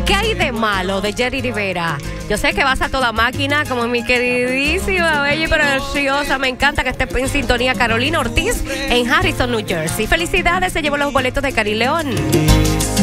¿Qué hay de malo de Jerry Rivera? Yo sé que vas a toda máquina, como mi queridísima, bella y preciosa. Me encanta que esté en sintonía Carolina Ortiz en Harrison, New Jersey. Felicidades, se llevó los boletos de Cari León.